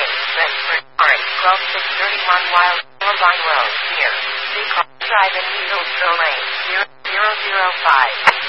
Brentford, Orange, 12631 Wild Line Road, near. Drive in Needlesville Lane, 0005.